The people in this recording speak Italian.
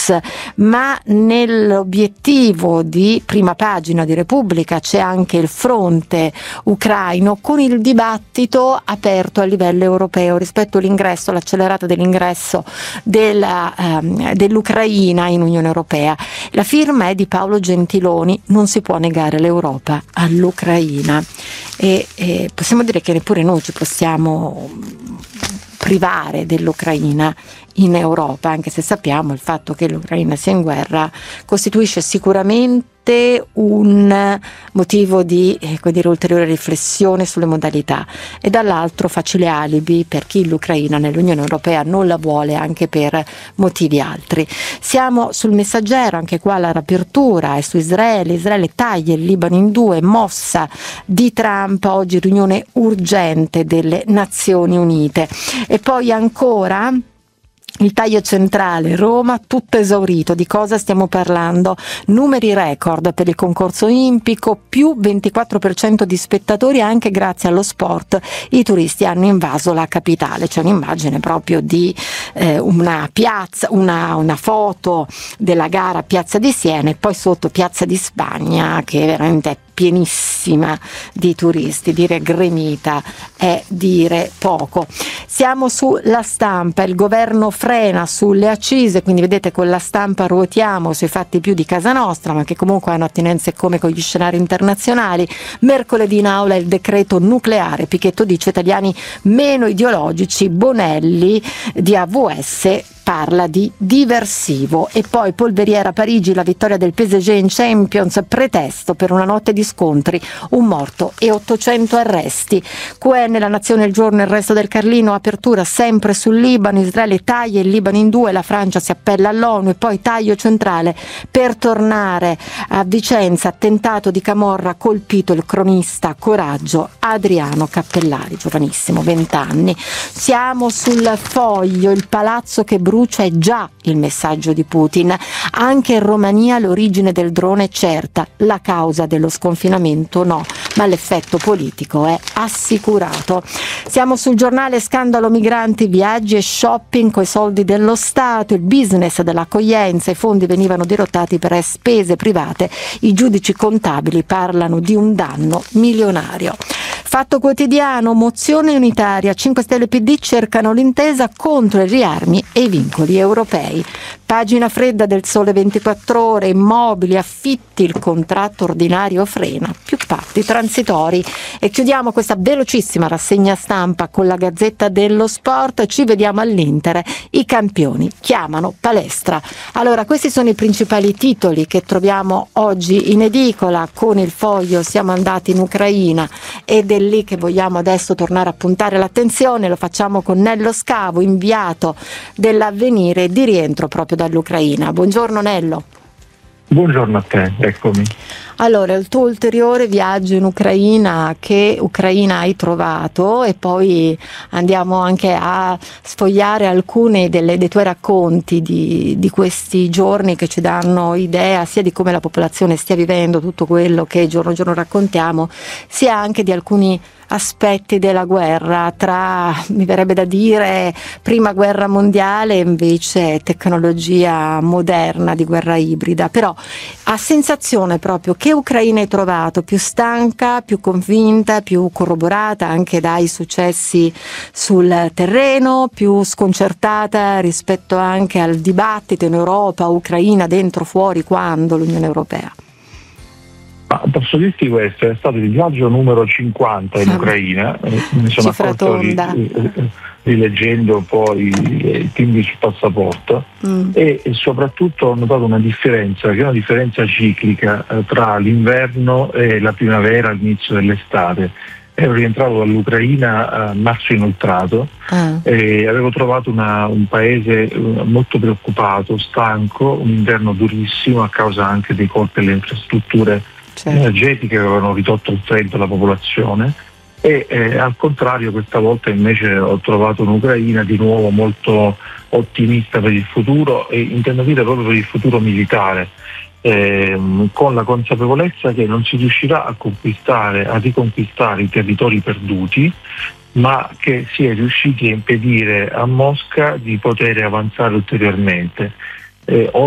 Plus, ma nell'obiettivo di prima pagina di Repubblica c'è anche il fronte ucraino, con il dibattito aperto a livello europeo rispetto all'ingresso, l'accelerata dell'ingresso dell'Ucraina in Unione Europea. La firma è di Paolo Gentiloni. Non si può negare l'Europa all'Ucraina, e possiamo dire che neppure noi ci possiamo privare dell'Ucraina in Europa, anche se sappiamo il fatto che l'Ucraina sia in guerra costituisce sicuramente un motivo di ulteriore riflessione sulle modalità, e dall'altro facile alibi per chi l'Ucraina nell'Unione Europea non la vuole anche per motivi altri. Siamo sul Messaggero, anche qua la riapertura è su Israele taglia il Libano in due, mossa di Trump, oggi riunione urgente delle Nazioni Unite. E poi ancora il taglio centrale, Roma tutto esaurito. Di cosa stiamo parlando? Numeri record per il concorso olimpico, più 24% di spettatori, anche grazie allo sport i turisti hanno invaso la capitale. C'è un'immagine proprio di una piazza, una foto della gara a Piazza di Siena e poi sotto Piazza di Spagna, che veramente è pienissima di turisti. Dire gremita è dire poco. Siamo sulla Stampa, il governo frena sulle accise, quindi vedete con la Stampa ruotiamo sui fatti più di casa nostra, ma che comunque hanno attinenze come con gli scenari internazionali. Mercoledì in aula il decreto nucleare, Pichetto dice italiani meno ideologici, Bonelli di AVS parla di diversivo. E poi Polveriera Parigi, la vittoria del PSG in Champions, pretesto per una notte di scontri, un morto e 800 arresti. QN, La Nazione, Il Giorno, il resto del Carlino, apertura sempre sul Libano, Israele taglia il Libano in due, la Francia si appella all'ONU. E poi taglio centrale per tornare a Vicenza, attentato di Camorra, colpito il cronista coraggio Adriano Cappellari, giovanissimo, 20 anni. Siamo sul Foglio, il palazzo che brucia è già il messaggio di Putin. Anche in Romania l'origine del drone è certa, la causa dello sconfinamento no, ma l'effetto politico è assicurato. Siamo sul Giornale, scandalo migranti, viaggi e shopping coi soldi dello Stato, il business dell'accoglienza, i fondi venivano dirottati per spese private, i giudici contabili parlano di un danno milionario. Fatto Quotidiano, mozione unitaria, 5 Stelle PD cercano l'intesa contro i riarmi e i vincoli europei. Pagina fredda del Sole 24 Ore, immobili, affitti, il contratto ordinario frena, più patti transitori. E chiudiamo questa velocissima rassegna stampa con la Gazzetta dello Sport. Ci vediamo all'Inter, i campioni chiamano palestra. Allora, questi sono i principali titoli che troviamo oggi in edicola. Con il Foglio siamo andati in Ucraina ed è lì che vogliamo adesso tornare a puntare l'attenzione. Lo facciamo con Nello Scavo, inviato dell'Avvenire di rientro proprio dall'Ucraina. Buongiorno Nello. Buongiorno a te, eccomi. Allora, il tuo ulteriore viaggio in Ucraina, che Ucraina hai trovato? E poi andiamo anche a sfogliare alcuni dei tuoi racconti di questi giorni, che ci danno idea sia di come la popolazione stia vivendo tutto quello che giorno a giorno raccontiamo, sia anche di alcuni aspetti della guerra, tra, mi verrebbe da dire, prima guerra mondiale e invece tecnologia moderna di guerra ibrida. Però a sensazione proprio, che Ucraina hai trovato? Più stanca, più convinta, più corroborata anche dai successi sul terreno, più sconcertata rispetto anche al dibattito in Europa, Ucraina dentro, fuori, quando l'Unione Europea? Ma posso dirti questo, è stato il viaggio numero 50 in Ucraina, mi sono accorto rileggendo poi il timbri sul passaporto e soprattutto ho notato una differenza, che è una differenza ciclica tra l'inverno e la primavera, all'inizio dell'estate. Ero rientrato dall'Ucraina a marzo inoltrato e avevo trovato un paese molto preoccupato, stanco, un inverno durissimo a causa anche dei colpi alle infrastrutture energetiche che avevano ridotto il freddo alla popolazione e al contrario questa volta invece ho trovato un'Ucraina di nuovo molto ottimista per il futuro, e intendo dire proprio per il futuro militare, con la consapevolezza che non si riuscirà a riconquistare i territori perduti, ma che si è riusciti a impedire a Mosca di poter avanzare ulteriormente.